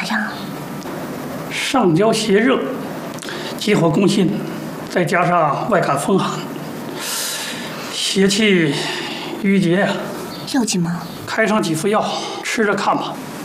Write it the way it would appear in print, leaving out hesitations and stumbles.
样？ 上焦邪热，急火攻心，再加上外感风寒，邪气郁结呀。 要紧吗？ 开上几副药，吃着看吧。